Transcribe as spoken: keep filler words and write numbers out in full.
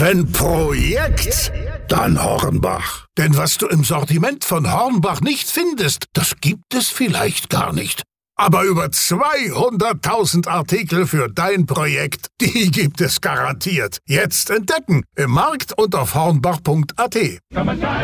Wenn Projekt, dann Hornbach. Denn was du im Sortiment von Hornbach nicht findest, das gibt es vielleicht gar nicht. Aber über zweihunderttausend Artikel für dein Projekt, die gibt es garantiert. Jetzt entdecken im Markt und auf hornbach punkt at.